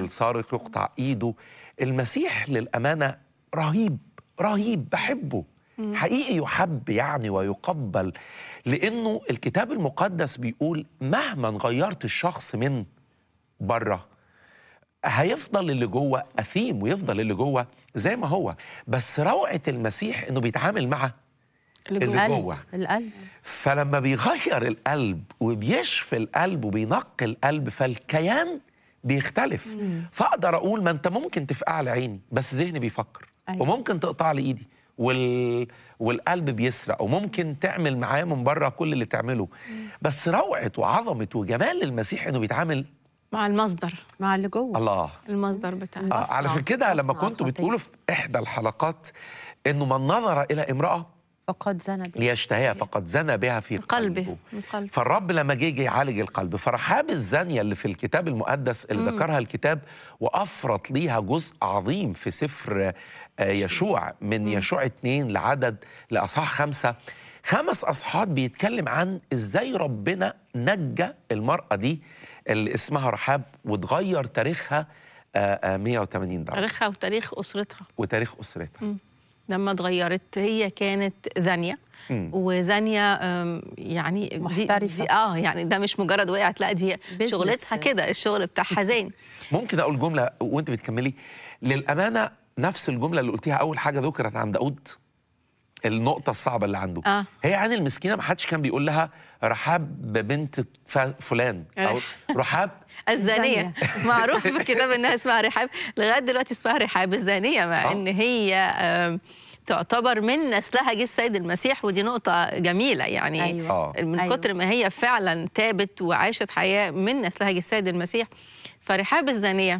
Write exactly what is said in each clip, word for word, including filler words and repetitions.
والسارق يقطع ايده. المسيح للامانه رهيب رهيب، بحبه حقيقي، يحب يعني ويقبل، لانه الكتاب المقدس بيقول مهما غيرت الشخص من بره هيفضل اللي جوه اثيم، ويفضل اللي جوه زي ما هو. بس روعه المسيح انه بيتعامل مع اللي جوه, اللي جوه. القلب. فلما بيغير القلب وبيشفي القلب وبينقي القلب فالكيان بيختلف. مم. فاقدر اقول ما انت ممكن تفقع لي عيني بس ذهني بيفكر. أيوة. وممكن تقطع لي ايدي وال... والقلب بيسرق، وممكن تعمل معاه من بره كل اللي تعمله. مم. بس روعه وعظمه وجمال المسيح انه بيتعامل مع المصدر، مع اللي جوه، الله، المصدر بتاعه. آه علشان كده لما كنتوا بتقولوا في احدى الحلقات انه من نظر الى امراه فقد زنى بها ليشتهيها فقد زنى بها في قلبه. قلبه. فالرب لما جه يعالج القلب، فرحاب الزانيه اللي في الكتاب المقدس اللي مم. ذكرها الكتاب وافرط ليها جزء عظيم في سفر يشوع من مم. يشوع اتنين لعدد لاصحاح خمسه، خمس اصحاحات بيتكلم عن ازاي ربنا نجى المراه دي اللي اسمها رحاب وتغير تاريخها مية وتمانين درجه، تاريخها وتاريخ اسرتها وتاريخ اسرتها. مم. لما اتغيرت، هي كانت زانيه، وزانيه يعني محترفه. اه يعني ده مش مجرد وقعت، لا دي شغلتها كده، الشغل بتاعها زين. ممكن اقول جمله وانت بتكملي؟ للامانه نفس الجمله اللي قلتيها اول حاجه ذكرت عن داود، النقطه الصعبه اللي عنده. آه. هي عن المسكينه ما حدش كان بيقول لها رحاب بنت فلان او رحاب الزانيه. معروف في الكتاب انها اسمها رحاب، لغايه دلوقتي اسمها رحاب الزانيه، مع آه. ان هي تعتبر من نسلها جه السيد المسيح، ودي نقطه جميله يعني. أيوة. من أيوة. كتر ما هي فعلا تابت وعاشت حياه من نسلها جه السيد المسيح. فرحاب الزانيه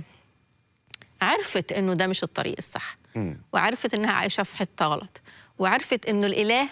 عرفت انه ده مش الطريق الصح، م. وعرفت انها عايشه في حته غلط، وعرفت انه الاله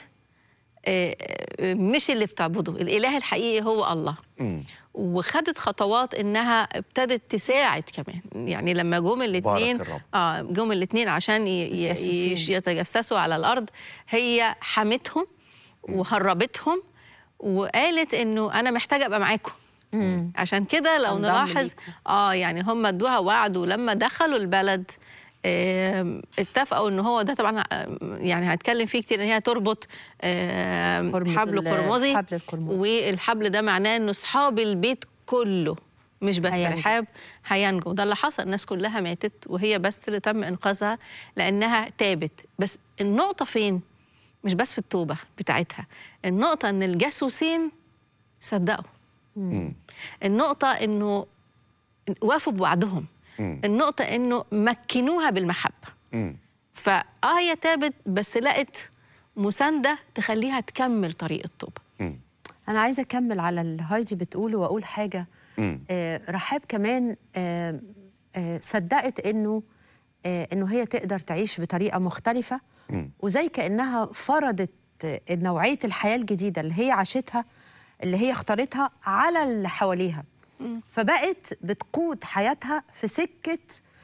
مش اللي بتعبده، الاله الحقيقي هو الله. م. وخدت خطوات انها ابتدت تساعد كمان، يعني لما جم الاثنين اه جم الاثنين عشان يتجسسوا على الارض، هي حمتهم وهربتهم وقالت انه انا محتاجه ابقى معاكم. مم. عشان كده لو نلاحظ اه يعني هم ادوها وعد، ولما دخلوا البلد اه اتفقوا ان هو ده طبعا يعني هتكلم فيه كتير، ان هي تربط اه حبل قرمزي، والحبل ده معناه انه اصحاب البيت كله مش بس رحاب هينجوا. ده اللي حصل، الناس كلها ماتت وهي بس اللي تم انقاذها لانها تابت. بس النقطه فين؟ مش بس في التوبه بتاعتها، النقطه ان الجاسوسين صدقوا. مم. النقطة إنه وافوا بوعدهم. مم. النقطة إنه مكنوها بالمحبة. مم. فآه هي تابت بس لقت مساندة تخليها تكمل طريق التوبة. مم. أنا عايزة أكمل على اللي هايدي بتقوله وأقول حاجة. آه رحاب كمان آه آه صدقت إنه آه إنه هي تقدر تعيش بطريقة مختلفة. مم. وزي كأنها فرضت نوعية الحياة الجديدة اللي هي عاشتها، اللي هي اختارتها على اللي حواليها. فبقت بتقود حياتها في سكة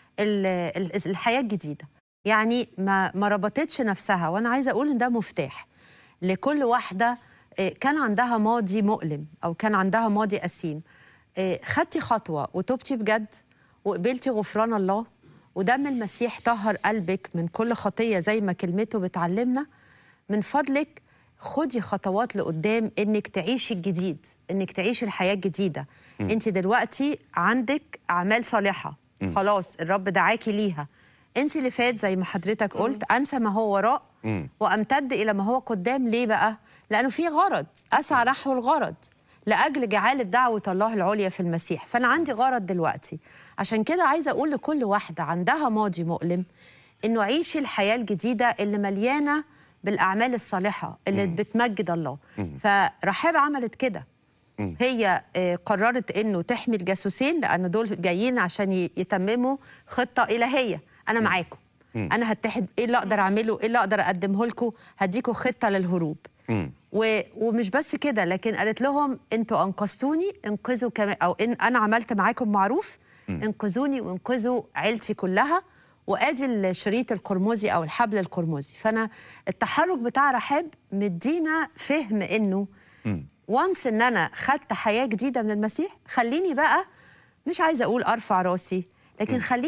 الحياة الجديدة، يعني ما ما ربطتش نفسها. وأنا عايزة أقول إن ده مفتاح لكل واحدة كان عندها ماضي مؤلم أو كان عندها ماضي أثيم. خدتي خطوة وتوبتي بجد وقبلتي غفران الله ودم المسيح طهر قلبك من كل خطية زي ما كلمته بتعلمنا. من فضلك خدي خطوات لقدام انك تعيشي الجديد، انك تعيشي الحياه الجديده. م. انت دلوقتي عندك اعمال صالحه، م. خلاص الرب دعاكي ليها. انسي اللي فات زي ما حضرتك قلت، م. انسى ما هو وراء م. وامتد الى ما هو قدام. ليه بقى؟ لانه في غرض، اسعى نحو الغرض لاجل جعاله دعوه الله العليا في المسيح. فانا عندي غرض دلوقتي. عشان كده عايزه اقول لكل واحده عندها ماضي مؤلم انه عيشي الحياه الجديده اللي مليانه بالأعمال الصالحة اللي مم. بتمجد الله. مم. فرحاب عملت كده. مم. هي قررت إنه تحمي الجاسوسين لأن دول جايين عشان يتمموا خطة إلهية. أنا معاكم، أنا هتحد، إيه اللي أقدر أعمله، إيه اللي أقدر أقدمه لكم، هديكم خطة للهروب. و... ومش بس كده، لكن قالت لهم أنتوا أنقذتوني، انقذوا كمان، أو إن أنا عملت معاكم معروف، مم. انقذوني وانقذوا عيلتي كلها. وادي الشريط القرمزي او الحبل القرمزي. فانا التحرك بتاع رحاب مدينا فهم انه وانس ان انا خدت حياه جديده من المسيح، خليني بقى مش عايزه اقول ارفع راسي، لكن خلينا